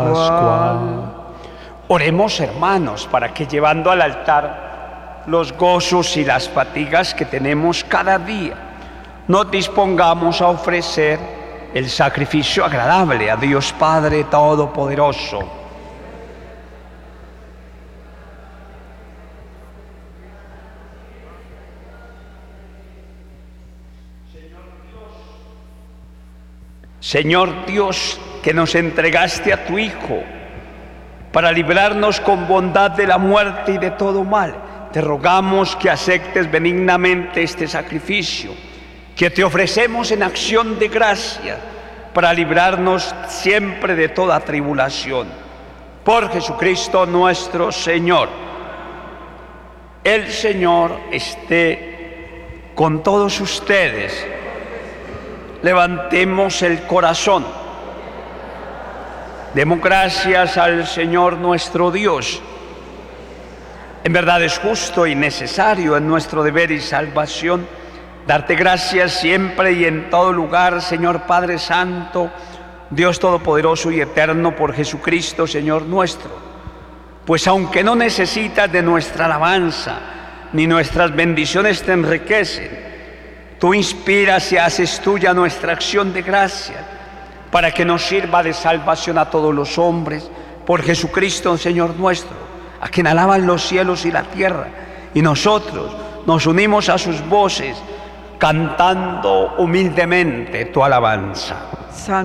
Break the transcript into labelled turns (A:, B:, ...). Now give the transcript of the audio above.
A: Pascual. Oremos, hermanos, para que llevando al altar los gozos y las fatigas que tenemos cada día, nos dispongamos a ofrecer el sacrificio agradable a Dios Padre Todopoderoso. Señor Dios, que nos entregaste a tu Hijo para librarnos con bondad de la muerte y de todo mal, te rogamos que aceptes benignamente este sacrificio que te ofrecemos en acción de gracia para librarnos siempre de toda tribulación. Por Jesucristo nuestro Señor. El Señor esté con todos ustedes. Levantemos el corazón. Demos gracias al Señor nuestro Dios. En verdad es justo y necesario en nuestro deber y salvación darte gracias siempre y en todo lugar, Señor Padre Santo, Dios Todopoderoso y Eterno, por Jesucristo, Señor nuestro. Pues aunque no necesitas de nuestra alabanza, ni nuestras bendiciones te enriquecen, tú inspiras y haces tuya nuestra acción de gracia, para que nos sirva de salvación a todos los hombres, por Jesucristo, Señor nuestro, a quien alaban los cielos y la tierra, y nosotros nos unimos a sus voces, cantando humildemente tu alabanza.